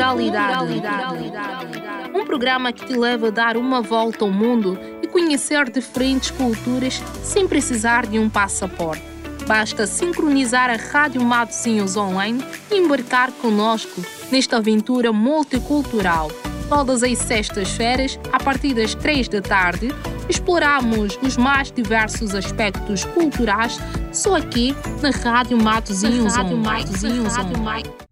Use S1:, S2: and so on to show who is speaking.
S1: Pluralidade. Um programa que te leva a dar uma volta ao mundo e conhecer diferentes culturas sem precisar de um passaporte. Basta sincronizar a Rádio Matosinhos online e embarcar conosco nesta aventura multicultural. Todas as sextas-feiras, a partir das 3 da tarde, exploramos os mais diversos aspectos culturais só aqui na Rádio Matosinhos online.